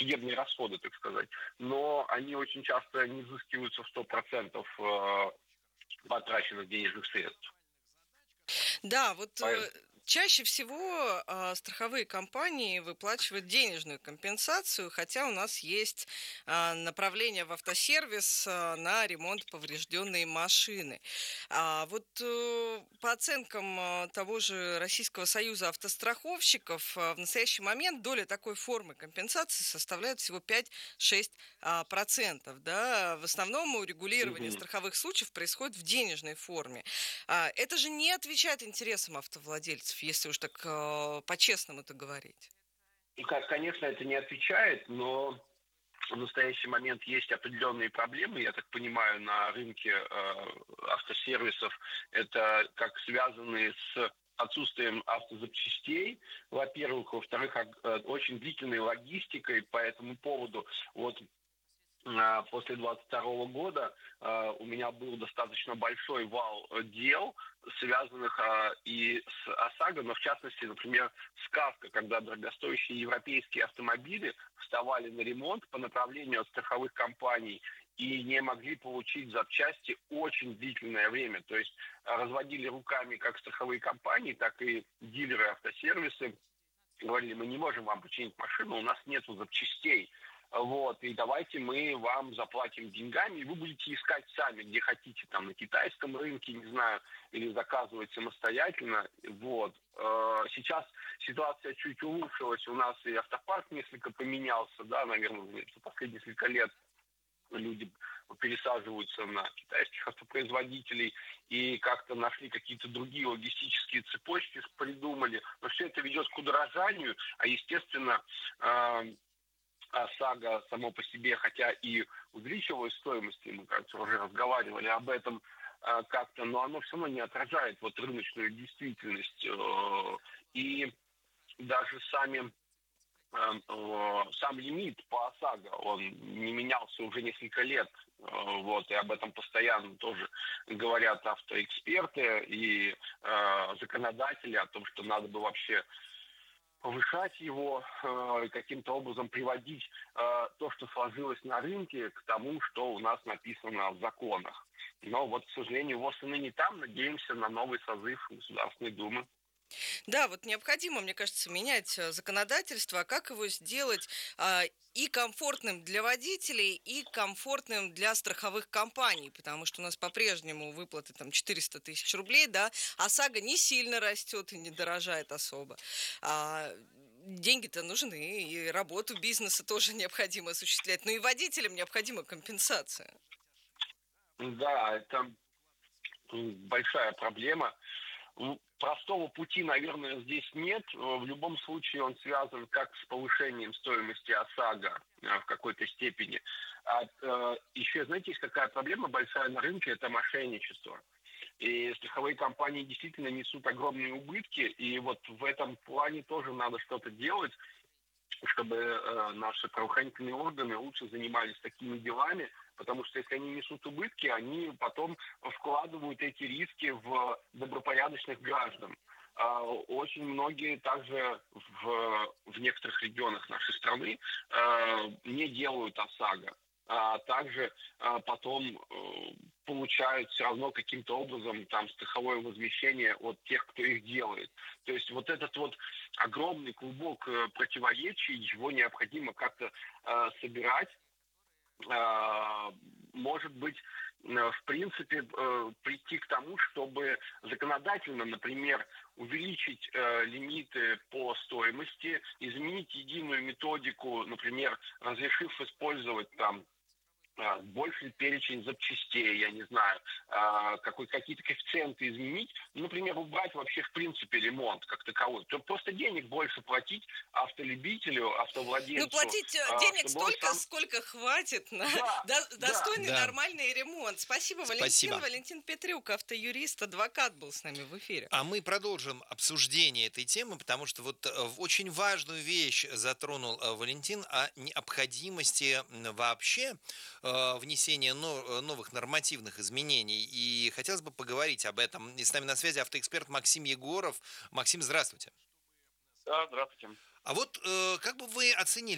судебные расходы, так сказать. Но они очень часто не взыскиваются в 100% потраченных денежных средств. Да, вот Поэтому чаще всего страховые компании выплачивают денежную компенсацию, хотя у нас есть направление в автосервис на ремонт поврежденной машины. По оценкам того же Российского союза автостраховщиков, в настоящий момент доля такой формы компенсации составляет всего 5-6%. Да? В основном урегулирование мгм. страховых случаев происходит в денежной форме. Это же не отвечает интересам автовладельцев, если уж так по-честному-то говорить. Конечно, это не отвечает, но в настоящий момент есть определенные проблемы, я так понимаю, на рынке автосервисов. Это как связанные с отсутствием автозапчастей, во-первых. Во-вторых, очень длительной логистикой по этому поводу. Вот после 22 года у меня был достаточно большой вал дел, связанных и с ОСАГО, но в частности, например, с КАСКО, когда дорогостоящие европейские автомобили вставали на ремонт по направлению от страховых компаний и не могли получить запчасти очень длительное время. То есть разводили руками как страховые компании, так и дилеры автосервисы. Говорили, мы не можем вам починить машину, у нас нет запчастей. Вот, и давайте мы вам заплатим деньгами, и вы будете искать сами, где хотите, там, на китайском рынке, не знаю, или заказывать самостоятельно. Вот. Сейчас ситуация чуть улучшилась, у нас и автопарк несколько поменялся, да, наверное, за последние несколько лет люди пересаживаются на китайских автопроизводителей и как-то нашли какие-то другие логистические цепочки, придумали. Но все это ведет к удорожанию, а, естественно, ОСАГО само по себе, хотя и увеличивалось стоимость, и мы, кажется, уже разговаривали об этом как-то, но оно все равно не отражает вот рыночную действительность. И даже сам лимит по ОСАГО, он не менялся уже несколько лет, вот, и об этом постоянно тоже говорят автоэксперты и законодатели о том, что надо бы вообще повышать его, каким-то образом приводить то, что сложилось на рынке, к тому, что у нас написано в законах. Но вот, к сожалению, ВОЗ и ныне там. Надеемся на новый созыв Государственной Думы. Да, вот необходимо, мне кажется, менять законодательство. А как его сделать и комфортным для водителей, и комфортным для страховых компаний? Потому что у нас по-прежнему выплаты там 400 тысяч рублей, да, а ОСАГО не сильно растет и не дорожает особо. А, деньги-то нужны, и работу бизнеса тоже необходимо осуществлять. Ну и водителям необходима компенсация. Да, это большая проблема. Простого пути, наверное, здесь нет. В любом случае он связан как с повышением стоимости ОСАГО в какой-то степени. Еще, знаете, есть какая проблема большая на рынке – это мошенничество. И страховые компании действительно несут огромные убытки, и вот в этом плане тоже надо что-то делать, чтобы наши правоохранительные органы лучше занимались такими делами, потому что если они несут убытки, они потом вкладывают эти риски в добропорядочных граждан. Очень многие также в некоторых регионах нашей страны не делают ОСАГО, а также потом получают все равно каким-то образом там страховое возмещение от тех, кто их делает. То есть вот этот вот огромный клубок противоречий, его необходимо как-то собирать. Может быть, в принципе, прийти к тому, чтобы законодательно, например, увеличить лимиты по стоимости, изменить единую методику, например, разрешив использовать там больший перечень запчастей, я не знаю, какие-то коэффициенты изменить, ну, например, убрать вообще в принципе ремонт как таковой, то просто денег больше платить автолюбителю, Ну, автовладельцу, платить денег чтобы он столько, сам... сколько хватит на Да, да. достойный Да, нормальный ремонт. Спасибо, Валентин. спасибо. Валентин Петрюк, автоюрист, адвокат, был с нами в эфире. А мы продолжим обсуждение этой темы, потому что вот очень важную вещь затронул Валентин о необходимости вообще внесения новых нормативных изменений. И хотелось бы поговорить об этом. И с нами на связи автоэксперт Максим Егоров. Максим, здравствуйте. Да, здравствуйте. А вот как бы вы оценили